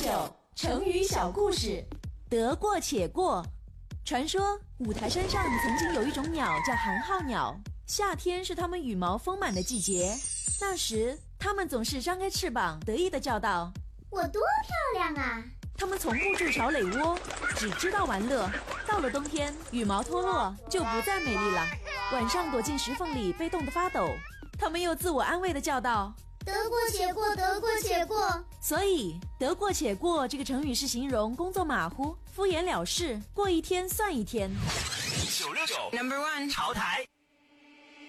9成语小故事。得过且过。传说五台山上曾经有一种鸟叫寒号鸟，夏天是它们羽毛丰满的季节。那时它们总是张开翅膀得意地叫道： 我多漂亮啊！ 它们从不筑巢垒窝，只知道玩乐。到了冬天，羽毛脱落就不再美丽了，晚上躲进石缝里被冻得发抖。它们又自我安慰地叫道： 得过且过，得过且过。 所以得过且过这个成语是形容工作马虎、敷衍了事，过一天算一天。 969 No.1 潮台。